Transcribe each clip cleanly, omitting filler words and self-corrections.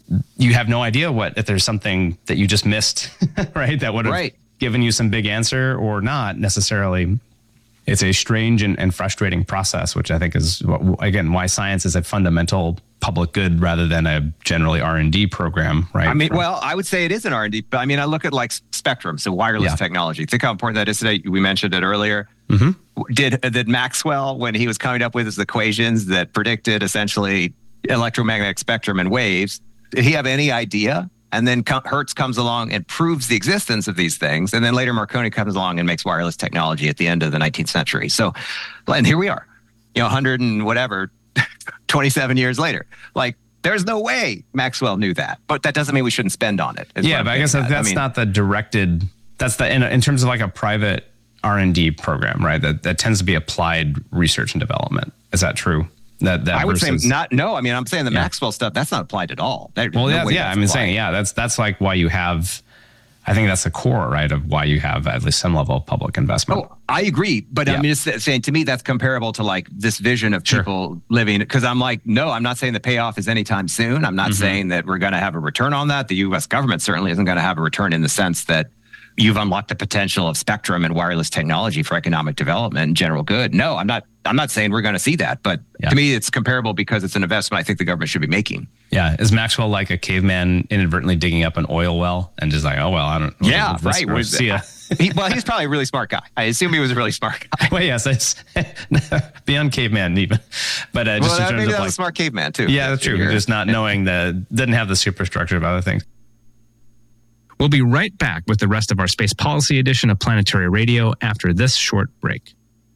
you have no idea if there's something that you just missed, right? That would have given you some big answer or not necessarily. It's a strange and frustrating process, which I think is, again, why science is a fundamental public good rather than a generally R&D program, right? I mean, well, I would say it is an R&D, but I mean, I look at like spectrum, so wireless technology. Think how important that is today. We mentioned it earlier. Mm-hmm. Did Maxwell, when he was coming up with his equations that predicted essentially electromagnetic spectrum and waves, did he have any idea? And then Hertz comes along and proves the existence of these things. And then later Marconi comes along and makes wireless technology at the end of the 19th century. So, and here we are, 100 and whatever, 27 years later. Like, there's no way Maxwell knew that. But that doesn't mean we shouldn't spend on it. Yeah, but I guess that's not the directed, that's the, in terms of like a private R&D program, right? That tends to be applied research and development. Is that true? That I would say not. No, I mean, I'm saying the Maxwell stuff, that's not applied at all. I'm saying, that's like why you have, I think that's the core, right, of why you have at least some level of public investment. Oh, I agree. But I'm just saying, to me, that's comparable to like this vision of people living, because I'm like, no, I'm not saying the payoff is anytime soon. I'm not saying that we're going to have a return on that. The U.S. government certainly isn't going to have a return in the sense that you've unlocked the potential of spectrum and wireless technology for economic development and general good. No, I'm not saying we're going to see that, but to me, it's comparable because it's an investment I think the government should be making. Yeah. Is Maxwell like a caveman inadvertently digging up an oil well and just like, oh, well, I don't. Yeah, right. See ya. He's probably a really smart guy. I assume he was a really smart guy. Well, yes, it's beyond caveman even. But just in terms maybe of a smart caveman too. Yeah, that's true. Just not knowing didn't have the superstructure of other things. We'll be right back with the rest of our space policy edition of Planetary Radio after this short break.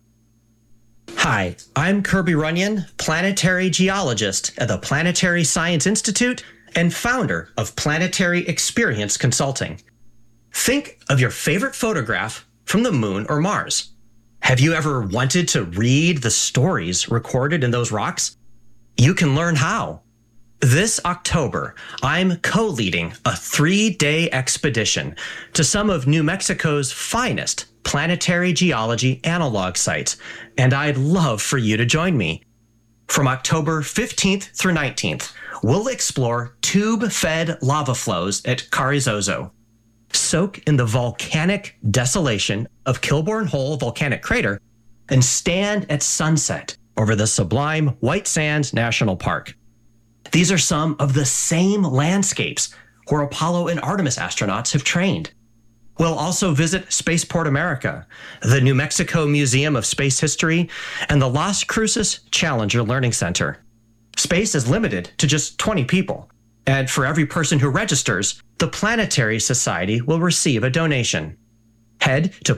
Hi, I'm Kirby Runyon, planetary geologist at the Planetary Science Institute and founder of Planetary Experience Consulting. Think of your favorite photograph from the moon or Mars. Have you ever wanted to read the stories recorded in those rocks? You can learn how. This October, I'm co-leading a 3-day expedition to some of New Mexico's finest planetary geology analog sites, and I'd love for you to join me. From October 15th through 19th, we'll explore tube-fed lava flows at Carrizozo, soak in the volcanic desolation of Kilbourne Hole Volcanic Crater, and stand at sunset over the sublime White Sands National Park. These are some of the same landscapes where Apollo and Artemis astronauts have trained. We'll also visit Spaceport America, the New Mexico Museum of Space History, and the Las Cruces Challenger Learning Center. Space is limited to just 20 people, and for every person who registers, the Planetary Society will receive a donation. Head to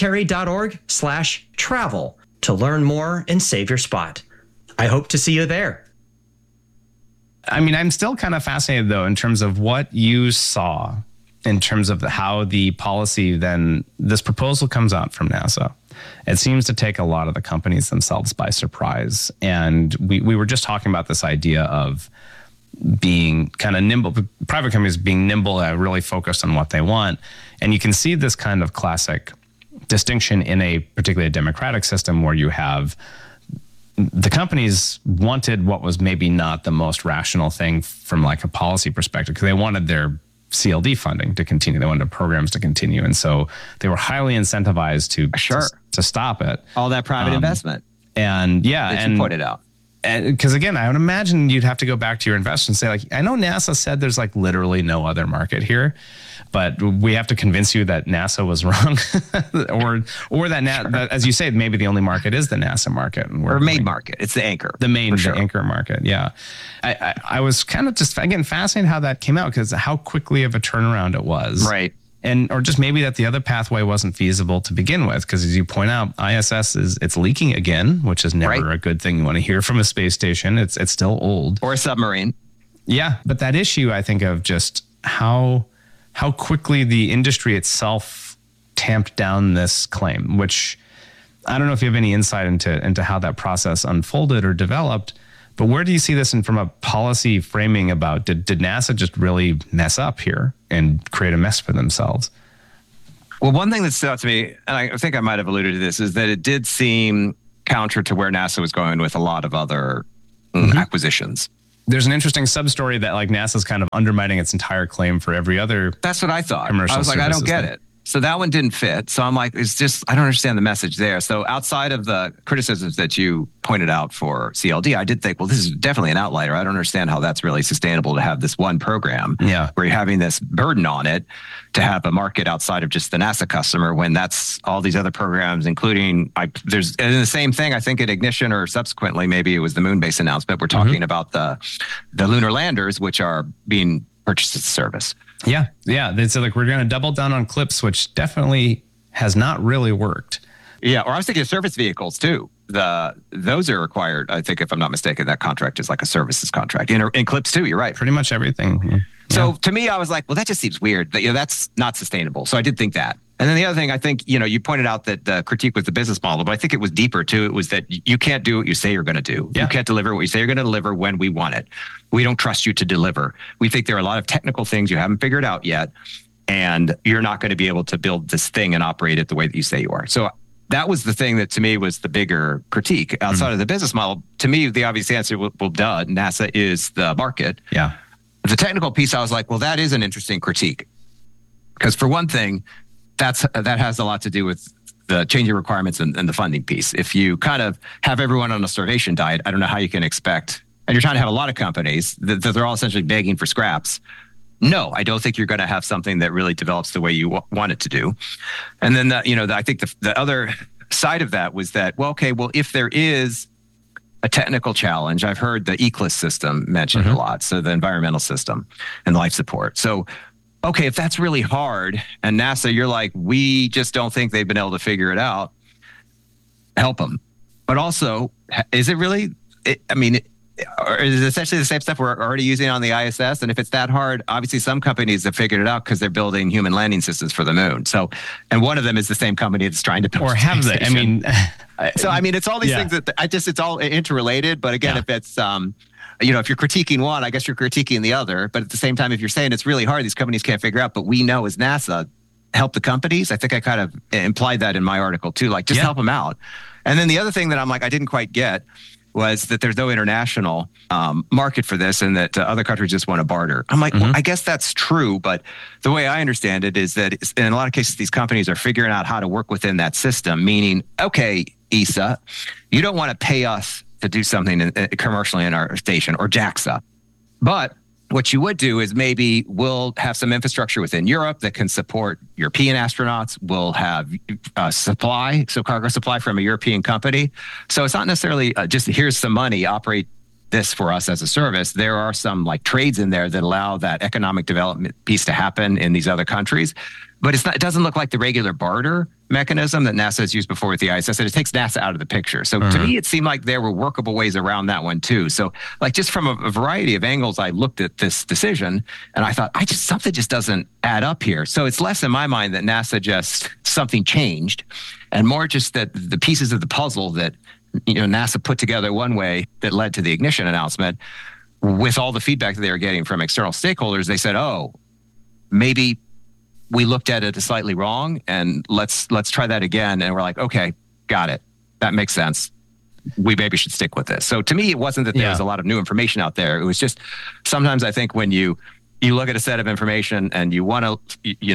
planetary.org/travel to learn more and save your spot. I hope to see you there. I mean, I'm still kind of fascinated, though, in terms of what you saw in terms of how the policy then, this proposal comes out from NASA. It seems to take a lot of the companies themselves by surprise. And we were just talking about this idea of being kind of nimble, private companies being nimble and really focused on what they want. And you can see this kind of classic distinction in a particularly democratic system where you have the companies wanted what was maybe not the most rational thing from like a policy perspective, because they wanted their CLD funding to continue. They wanted programs to continue. And so they were highly incentivized to stop it. All that private investment. And you pointed out. Because again, I would imagine you'd have to go back to your investors and say, like, I know NASA said there's like literally no other market here, but we have to convince you that NASA was wrong, or that as you say, maybe the only market is the NASA market, or main market. It's the anchor, the anchor market. Yeah, I was kind of just again fascinated how that came out, because how quickly of a turnaround it was, right? Or just maybe that the other pathway wasn't feasible to begin with, because as you point out, ISS it's leaking again, which is never a good thing you want to hear from a space station. It's still old, or a submarine. Yeah, but that issue, I think, of just how quickly the industry itself tamped down this claim, which I don't know if you have any insight into how that process unfolded or developed. But where do you see this from a policy framing about, did NASA just really mess up here and create a mess for themselves? Well, one thing that stood out to me, and I think I might have alluded to this, is that it did seem counter to where NASA was going with a lot of other acquisitions. There's an interesting sub-story that like NASA's kind of undermining its entire claim for every other. That's what I thought. Commercial I was like, I don't services get thing. it. So that one didn't fit. So I'm like, it's just, I don't understand the message there. So outside of the criticisms that you pointed out for CLD, I did think, well, this is definitely an outlier. I don't understand how that's really sustainable to have this one program where you're having this burden on it to have a market outside of just the NASA customer when that's all these other programs, including there's and the same thing, I think at Ignition or subsequently, maybe it was the moon base announcement. We're talking about the lunar landers, which are being purchased as a service. Yeah. They said like, we're going to double down on CLPS, which definitely has not really worked. Yeah. Or I was thinking of service vehicles too. Those are required. I think if I'm not mistaken, that contract is like a services contract in CLPS too. You're right. Pretty much everything. Yeah. So to me, I was like, well, that just seems weird. That's not sustainable. So I did think that. And then the other thing, I think, you pointed out that the critique was the business model, but I think it was deeper too. It was that you can't do what you say you're going to do. Yeah. You can't deliver what you say you're going to deliver when we want it. We don't trust you to deliver. We think there are a lot of technical things you haven't figured out yet, and you're not going to be able to build this thing and operate it the way that you say you are. So that was the thing that to me was the bigger critique outside of the business model. To me, the obvious answer, well, duh, NASA is the market. Yeah. The technical piece, I was like, well, that is an interesting critique. Because for one thing, that has a lot to do with the changing requirements and the funding piece. If you kind of have everyone on a starvation diet, I don't know how you can expect, and you're trying to have a lot of companies that they're all essentially begging for scraps. No, I don't think you're going to have something that really develops the way you want it to do. And then, I think the other side of that was that, if there is a technical challenge, I've heard the ECLSS system mentioned a lot, so the environmental system and life support. So, okay, if that's really hard and NASA, you're like, we just don't think they've been able to figure it out, help them. But also, is it really, or is it essentially the same stuff we're already using on the ISS? And if it's that hard, obviously some companies have figured it out because they're building human landing systems for the moon. So, and one of them is the same company that's trying to build. Or have they? It's all these things that it's all interrelated. But again, if it's, if you're critiquing one, I guess you're critiquing the other. But at the same time, if you're saying it's really hard, these companies can't figure out, but we know as NASA, help the companies. I think I kind of implied that in my article too, like just help them out. And then the other thing that I'm like, I didn't quite get was that there's no international market for this and that other countries just want to barter. I'm like, well, I guess that's true. But the way I understand it is that in a lot of cases, these companies are figuring out how to work within that system, meaning, okay, ESA, you don't want to pay us to do something commercially in our station, or JAXA. But what you would do is maybe we'll have some infrastructure within Europe that can support European astronauts. We'll have supply, so cargo supply from a European company. So it's not necessarily just here's some money, operate this for us as a service. There are some like trades in there that allow that economic development piece to happen in these other countries. But it doesn't look like the regular barter mechanism that NASA has used before with the ISS, and it takes NASA out of the picture. So to me, it seemed like there were workable ways around that one too. So like just from a variety of angles, I looked at this decision and I thought, something just doesn't add up here. So it's less in my mind that NASA something changed, and more just that the pieces of the puzzle that NASA put together one way that led to the Ignition announcement, with all the feedback that they were getting from external stakeholders, they said, oh, maybe we looked at it slightly wrong, and let's try that again. And we're like, okay, got it. That makes sense. We maybe should stick with this. So to me, it wasn't that there was a lot of new information out there. It was just sometimes I think when you look at a set of information and you want to,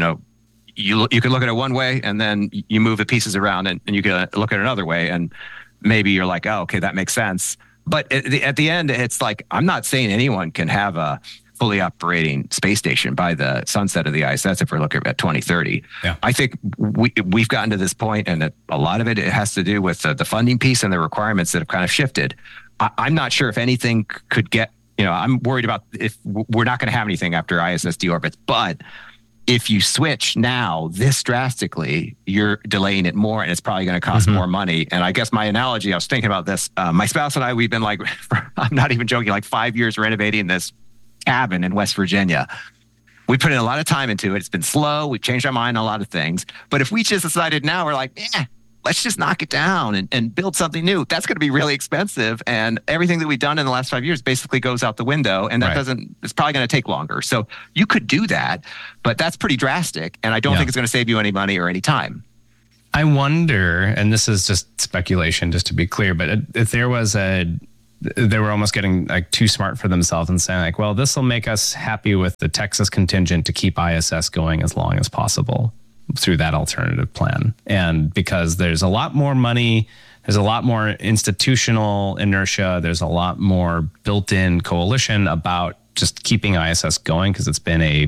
you can look at it one way and then you move the pieces around and you can look at it another way. And maybe you're like, oh, okay, that makes sense. But at the end, it's like, I'm not saying anyone can have a fully operating space station by the sunset of the ISS if we're looking at 2030. Yeah. I think we've gotten to this point, and a lot of it has to do with the funding piece and the requirements that have kind of shifted. I'm not sure if anything could get, I'm worried about if we're not going to have anything after ISS deorbits, but if you switch now this drastically, you're delaying it more, and it's probably going to cost more money. And I guess my analogy, I was thinking about this, my spouse and I, we've been like, I'm not even joking, like 5 years renovating this cabin in West Virginia. We put in a lot of time into it. It's been slow. We've changed our mind on a lot of things. But if we just decided now, we're like, let's just knock it down and build something new. That's going to be really expensive. And everything that we've done in the last 5 years basically goes out the window. And that it's probably going to take longer. So you could do that, but that's pretty drastic. And I don't think it's going to save you any money or any time. I wonder, and this is just speculation, just to be clear, but if there was a they were almost getting like too smart for themselves and saying like, well, this will make us happy with the Texas contingent to keep ISS going as long as possible through that alternative plan. And because there's a lot more money, there's a lot more institutional inertia, there's a lot more built-in coalition about just keeping ISS going, because it's been a,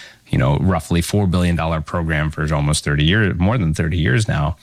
roughly $4 billion program for almost 30 years, more than 30 years now.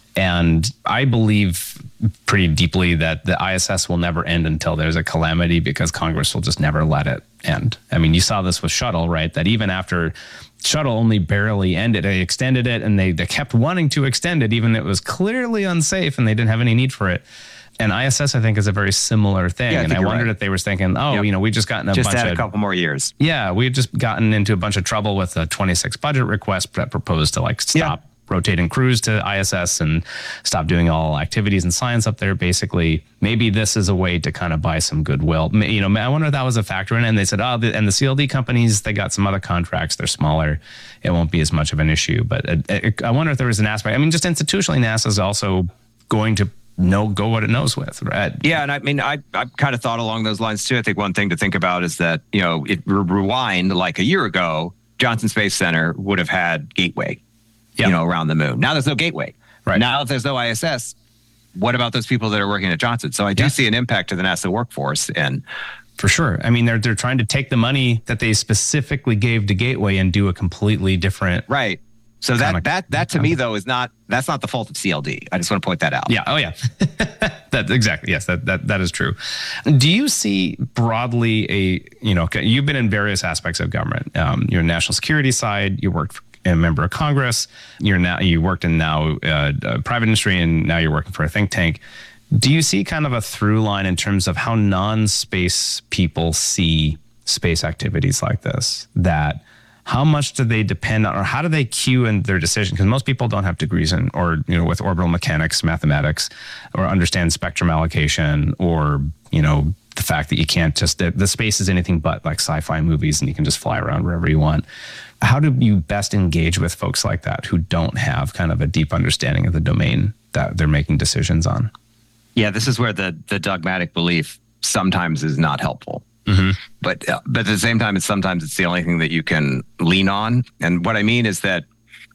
And I believe pretty deeply that the ISS will never end until there's a calamity, because Congress will just never let it end. I mean, you saw this with Shuttle, right? That even after Shuttle only barely ended, they extended it, and they kept wanting to extend it, even though it was clearly unsafe and they didn't have any need for it. And ISS, I think, is a very similar thing. Yeah, and I wondered if they were thinking, we just gotten a couple more years. Yeah, we've just gotten into a bunch of trouble with a 26 budget request that proposed to stop rotating crews to ISS and stop doing all activities and science up there. Basically, maybe this is a way to kind of buy some goodwill. I wonder if that was a factor in it. And they said, and the CLD companies, they got some other contracts. They're smaller. It won't be as much of an issue. But I wonder if there was an aspect. I mean, just institutionally, NASA is also going to go what it knows with, right? Yeah, and I mean, I kind of thought along those lines too. I think one thing to think about is that, it rewind like a year ago, Johnson Space Center would have had Gateway, around the moon. Now there's no Gateway. Right. Now if there's no ISS, what about those people that are working at Johnson? So I do see an impact to the NASA workforce. And for sure. I mean, they're trying to take the money that they specifically gave to Gateway and do a completely different. Right. So that to me, though, that's not the fault of CLD. I just want to point that out. Yeah. Oh, yeah. That's exactly. Yes, that is true. Do you see broadly you've been in various aspects of government. You're in national security side. You worked a member of Congress. You worked in private industry, and now you're working for a think tank. Do you see kind of a through line in terms of how non-space people see space activities like this? That how much do they depend on, or how do they cue in their decision? Because most people don't have degrees with orbital mechanics, mathematics, or understand spectrum allocation, or the fact that you can't just the space is anything but like sci-fi movies, and you can just fly around wherever you want. How do you best engage with folks like that who don't have kind of a deep understanding of the domain that they're making decisions on? Yeah, this is where the dogmatic belief sometimes is not helpful. Mm-hmm. But at the same time, sometimes it's the only thing that you can lean on. And what I mean is that,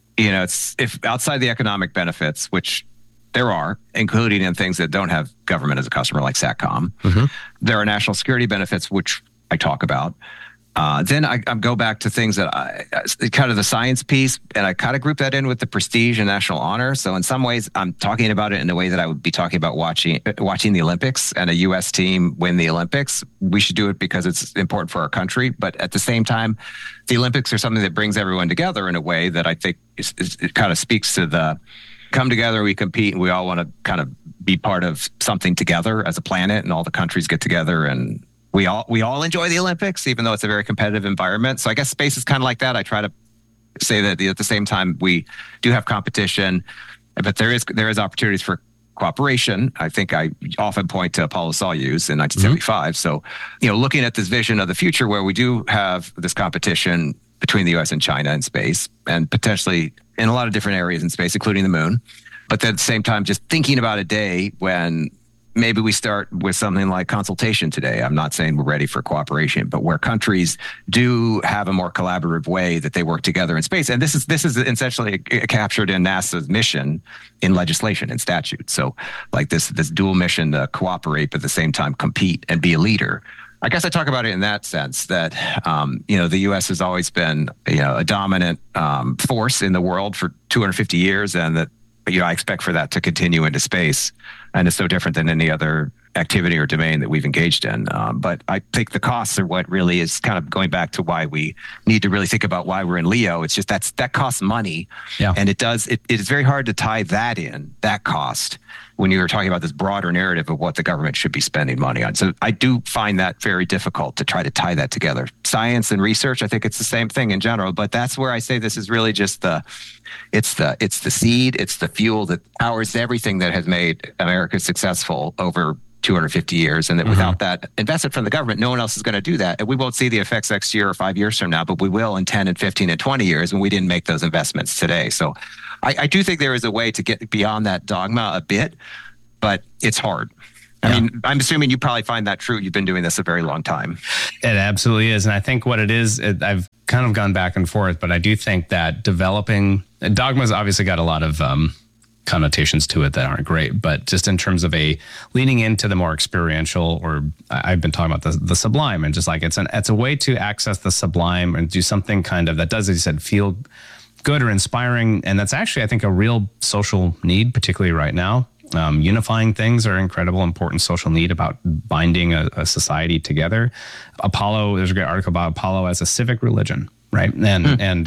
it's if outside the economic benefits, which there are, including in things that don't have government as a customer, like SATCOM, there are national security benefits, which I talk about. Then I go back to things that kind of the science piece, and I kind of group that in with the prestige and national honor. So in some ways, I'm talking about it in the way that I would be talking about watching the Olympics and a U.S. team win the Olympics. We should do it because it's important for our country. But at the same time, the Olympics are something that brings everyone together in a way that I think it kind of speaks to the come together, we compete, and we all want to kind of be part of something together as a planet, and all the countries get together, and we all enjoy the Olympics, even though it's a very competitive environment. So I guess space is kind of like that. I try to say that at the same time, we do have competition, but there is opportunities for cooperation. I think I often point to Apollo-Soyuz in 1975. So, looking at this vision of the future where we do have this competition between the U.S. and China in space, and potentially in a lot of different areas in space, including the moon. But at the same time, just thinking about a day when maybe we start with something like consultation today. I'm not saying we're ready for cooperation, but where countries do have a more collaborative way that they work together in space. And this is essentially captured in NASA's mission in legislation and statute. So like this dual mission to cooperate, but at the same time compete and be a leader. I guess I talk about it in that sense that, the U.S. has always been, a dominant force in the world for 250 years, and that, I expect for that to continue into space. And it's no different than any other activity or domain that we've engaged in. But I think the costs are what really is kind of going back to why we need to really think about why we're in LEO. It's just that costs money. Yeah. And it is very hard to tie that cost, when you're talking about this broader narrative of what the government should be spending money on. So I do find that very difficult to try to tie that together. Science and research, I think it's the same thing in general, but that's where I say this is really just it's the seed, it's the fuel that powers everything that has made America successful over 250 years. And that without that investment from the government, no one else is going to do that. And we won't see the effects next year or 5 years from now, but we will in 10 and 15 and 20 years when we didn't make those investments today. So I do think there is a way to get beyond that dogma a bit, but it's hard. I mean, I'm assuming you probably find that true. You've been doing this a very long time. It absolutely is. And I think what it is, I've kind of gone back and forth, but I do think that Dogma's obviously got a lot of connotations to it that aren't great, but just in terms of leaning into the more experiential, or I've been talking about the sublime, and just like it's a way to access the sublime and do something kind of that does, as you said, feel good or inspiring. And that's actually, I think, a real social need, particularly right now. Unifying things are incredible, important social need about binding a society together. Apollo, there's a great article about Apollo as a civic religion, right? And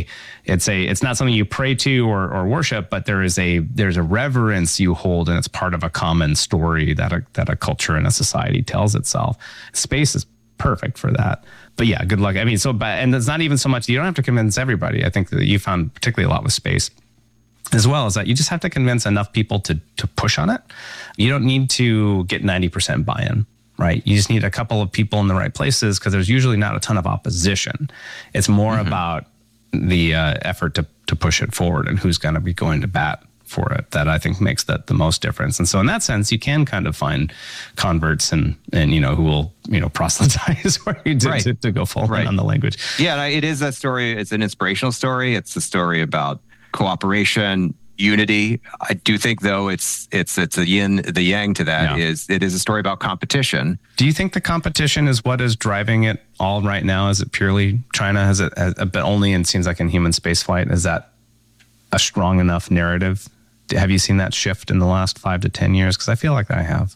it's not something you pray to or worship, but there's a reverence you hold, and it's part of a common story that a culture and a society tells itself. Space is perfect for that. But yeah, good luck. I mean, and it's not even so much, you don't have to convince everybody. I think that you found particularly a lot with space, as well as that you just have to convince enough people to push on it. You don't need to get 90% buy-in, right? You just need a couple of people in the right places, because there's usually not a ton of opposition. It's more about the effort to push it forward and who's going to be going to bat for it that I think makes the most difference. And so in that sense, you can kind of find converts and who will, proselytize where you do to go full on the language. Yeah, it is a story. It's an inspirational story. It's a story about cooperation, unity. I do think, though, it's a yin, the yang to that. It is a story about competition. Do you think the competition is what is driving it all right now? Is it purely China? But only, and seems like in human spaceflight, is that a strong enough narrative? Have you seen that shift in the last 5 to 10 years? Because I feel like I have.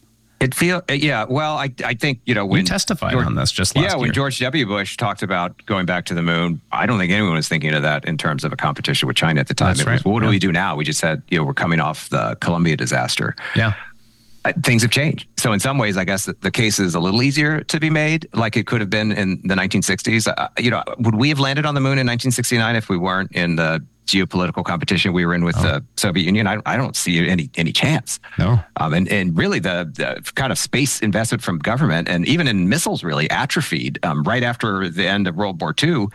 Well, I think, when you testified on this just last year. When George W. Bush talked about going back to the moon, I don't think anyone was thinking of that in terms of a competition with China at the time. What do we do now? We just said, we're coming off the Columbia disaster. Yeah. Things have changed. So in some ways, I guess the case is a little easier to be made, like it could have been in the 1960s. Would we have landed on the moon in 1969 if we weren't in the geopolitical competition we were in with the Soviet Union? I don't see any chance. No. And really the kind of space investment from government, and even in missiles, really atrophied right after the end of World War II.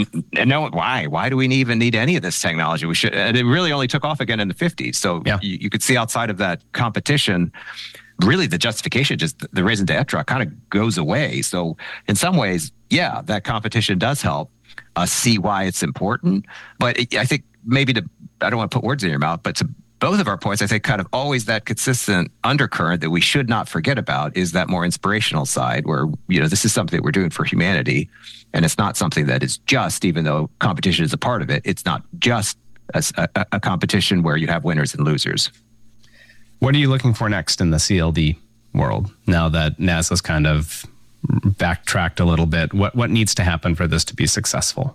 Why do we even need any of this technology? We should. And it really only took off again in the 50s. So you could see outside of that competition, really the justification, just the raison d'etre, kind of goes away. So in some ways, that competition does help see why it's important. But I think maybe I don't want to put words in your mouth, but to both of our points, I think kind of always that consistent undercurrent that we should not forget about is that more inspirational side where, this is something that we're doing for humanity. And it's not something that is just, even though competition is a part of it, it's not just a competition where you have winners and losers. What are you looking for next in the CLD world now that NASA's kind of backtracked a little bit? What needs to happen for this to be successful?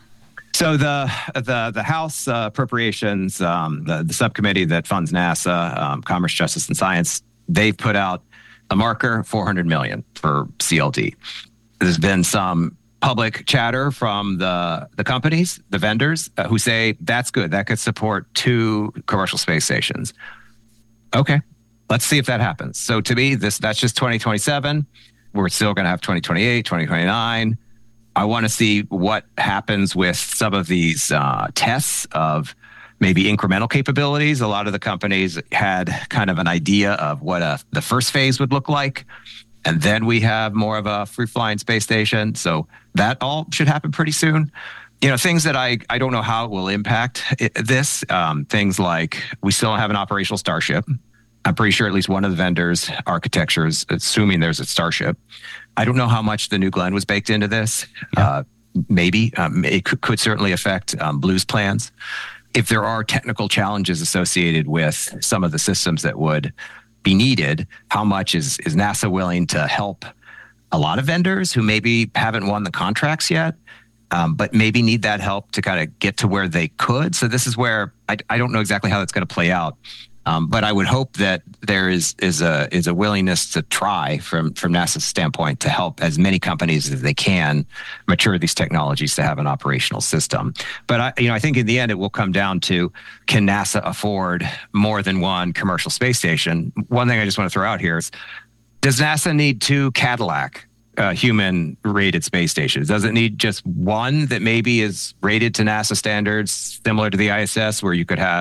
So the House Appropriations, the subcommittee that funds NASA, Commerce, Justice, and Science, they've put out a marker, $400 million for CLD. There's been some public chatter from the companies, the vendors, who say that's good. That could support 2 commercial space stations. Okay, let's see if that happens. So to me, that's just 2027. We're still going to have 2028, 2029. I want to see what happens with some of these tests of maybe incremental capabilities. A lot of the companies had kind of an idea of what the first phase would look like. And then we have more of a free-flying space station. So that all should happen pretty soon. Things that I don't know how it will impact this. Things like we still don't have an operational Starship. I'm pretty sure at least one of the vendors' architectures, assuming there's a Starship. I don't know how much the New Glenn was baked into this. Yeah. Maybe. It could certainly affect Blue's plans. If there are technical challenges associated with some of the systems that would be needed, how much is NASA willing to help a lot of vendors who maybe haven't won the contracts yet, but maybe need that help to kind of get to where they could? So this is where I don't know exactly how that's going to play out. But I would hope that there is a willingness to try from NASA's standpoint to help as many companies as they can mature these technologies to have an operational system. But I think in the end it will come down to, can NASA afford more than one commercial space station? One thing I just want to throw out here is, does NASA need 2 Cadillac human rated space stations? Does it need just one that maybe is rated to NASA standards, similar to the ISS, where you could have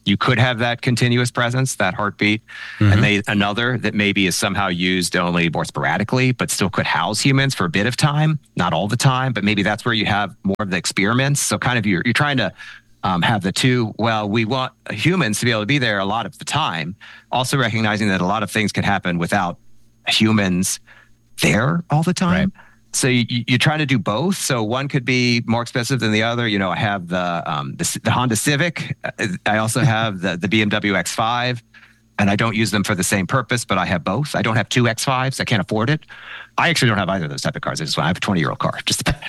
you could have that continuous presence, that heartbeat, and another that maybe is somehow used only more sporadically, but still could house humans for a bit of time, not all the time, but maybe that's where you have more of the experiments. So kind of you're trying to have the two. Well, we want humans to be able to be there a lot of the time, also recognizing that a lot of things could happen without humans there all the time. Right. So you're trying to do both. So one could be more expensive than the other. You know, I have the Honda Civic. I also have the BMW X5, and I don't use them for the same purpose, but I have both. I don't have two X5s. I can't afford it. I actually don't have either of those type of cars. I have a 20-year-old car.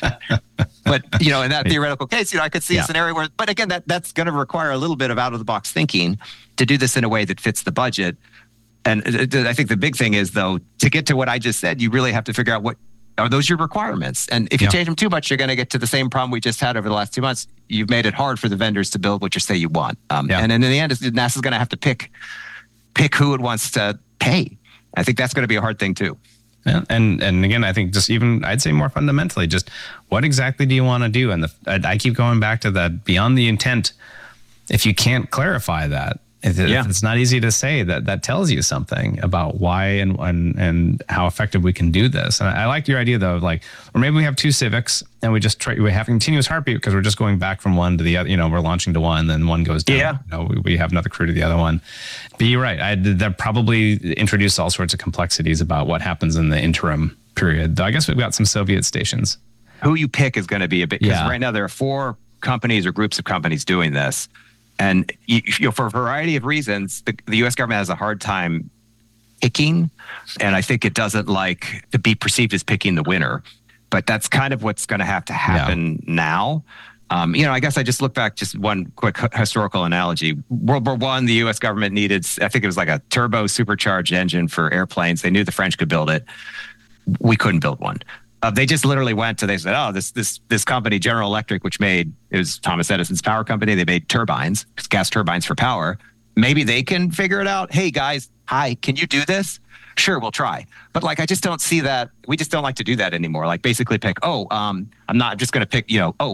But, you know, in that theoretical case, you know, I could see a scenario where, but again, that's going to require a little bit of out-of-the-box thinking to do this in a way that fits the budget. And I think the big thing is, though, to get to what I just said, you really have to figure out what are those your requirements. And if you change them too much, you're going to get to the same problem we just had over the last 2 months. You've made it hard for the vendors to build what you say you want. And then in the end, NASA's going to have to pick who it wants to pay. I think that's going to be a hard thing too. Yeah. And again, I think just even, I'd say more fundamentally, just what exactly do you want to do? And I keep going back to that beyond the intent. If you can't clarify that, if it's not easy to say, that tells you something about why and how effective we can do this. And I like your idea though, of like, or maybe we have two Civics and we just we have continuous heartbeat because we're just going back from one to the other. You know, we're launching to one, then one goes down. Yeah. You know, we have another crew to the other one. But you're right. That probably introduced all sorts of complexities about what happens in the interim period. Though I guess we've got some Soviet stations. Who you pick is going to be a bit, because right now there are 4 companies or groups of companies doing this. And you know, for a variety of reasons, the U.S. government has a hard time picking, and I think it doesn't like to be perceived as picking the winner. But that's kind of what's going to have to happen now. You know, I guess I just look back, just one quick historical analogy. World War I, the U.S. government needed, I think it was like a turbo supercharged engine for airplanes. They knew the French could build it. We couldn't build one. They just literally they said, oh, this company, General Electric, which it was Thomas Edison's power company. They made turbines, gas turbines for power. Maybe they can figure it out. Hey guys, hi, can you do this? Sure, we'll try. But like, I just don't see that. We just don't like to do that anymore. Like basically pick, I'm just going to pick,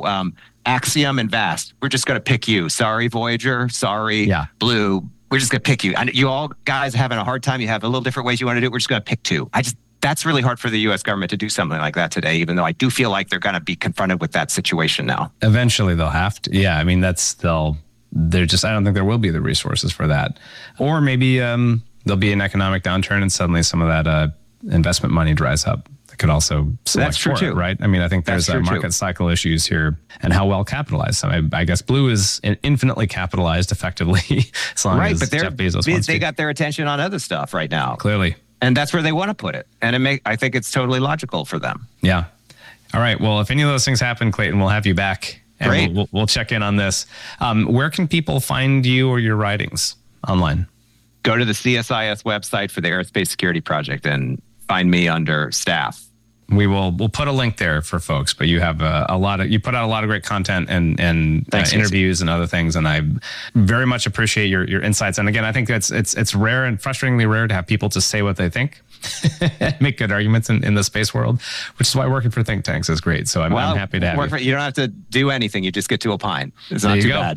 Axiom and VAST. We're just going to pick you. Sorry, Voyager. Sorry, Blue. We're just going to pick you. And you all guys are having a hard time. You have a little different ways you want to do it. We're just going to pick 2. That's really hard for the U.S. government to do something like that today, even though I do feel like they're going to be confronted with that situation now. Eventually they'll have to. Yeah, I mean, I don't think there will be the resources for that. Or maybe there'll be an economic downturn and suddenly some of that investment money dries up. That could also select for it, right? I mean, I think there's market cycle issues here and how well capitalized. So I guess Blue is infinitely capitalized effectively as long as Jeff Bezos wants to. They got their attention on other stuff right now. Clearly. And that's where they want to put it. And I think it's totally logical for them. Yeah. All right. Well, if any of those things happen, Clayton, we'll have you back. And Great. We'll check in on this. Where can people find you or your writings online? Go to the CSIS website for the Aerospace Security Project and find me under staff. We'll put a link there for folks, but you have you put out a lot of great content and interviews and other things. And I very much appreciate your insights. And again, I think it's rare and frustratingly rare to have people just say what they think, make good arguments in the space world, which is why working for think tanks is great. So I'm happy to have you. You don't have to do anything. You just get to opine. It's not too bad.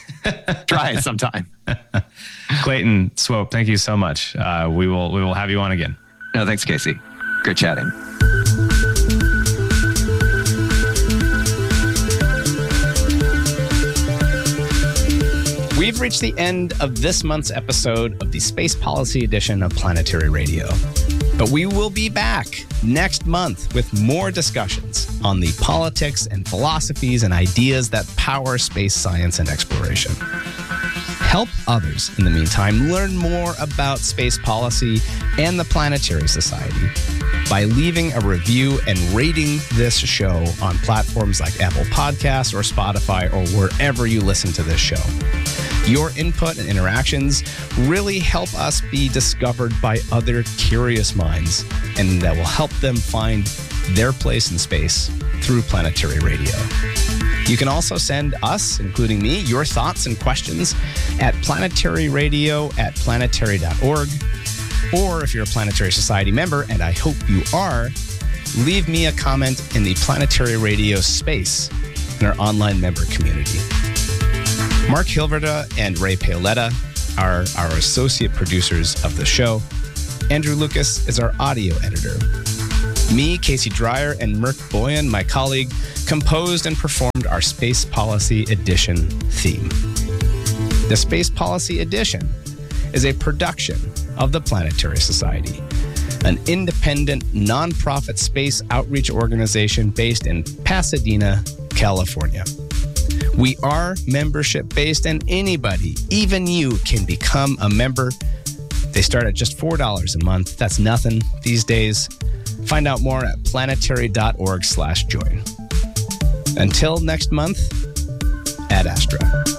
Try it sometime. Clayton Swope, thank you so much. We will have you on again. No, thanks, Casey. Good chatting. We've reached the end of this month's episode of the Space Policy Edition of Planetary Radio. But we will be back next month with more discussions on the politics and philosophies and ideas that power space science and exploration. Help others, in the meantime, learn more about space policy and the Planetary Society by leaving a review and rating this show on platforms like Apple Podcasts or Spotify or wherever you listen to this show. Your input and interactions really help us be discovered by other curious minds, and that will help them find their place in space through Planetary Radio. You can also send us, including me, your thoughts and questions at planetaryradio@planetary.org. Or if you're a Planetary Society member, and I hope you are, leave me a comment in the Planetary Radio space in our online member community. Mark Hilverda and Ray Paoletta are our associate producers of the show. Andrew Lucas is our audio editor. Me, Casey Dreyer, and Merk Boyan, my colleague, composed and performed our Space Policy Edition theme. The Space Policy Edition is a production of the Planetary Society, an independent, nonprofit space outreach organization based in Pasadena, California. We are membership-based, and anybody, even you, can become a member. They start at just $4 a month. That's nothing these days. Find out more at planetary.org/join. Until next month, Ad Astra.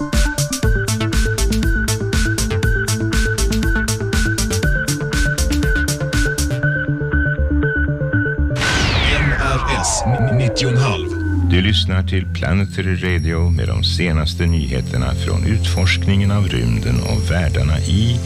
NRS 90,5. Du lyssnar till Planetary Radio med de senaste nyheterna från utforskningen av rymden och världarna i